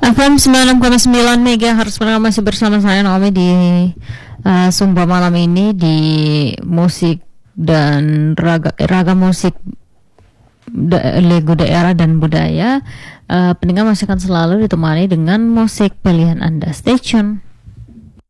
FM 96,9 MHz. Masih bersama saya Naomi di Sumba malam ini di musik dan raga musik lagu daerah dan budaya. Pendengar masih akan selalu ditemani dengan musik pilihan Anda. Stay tune.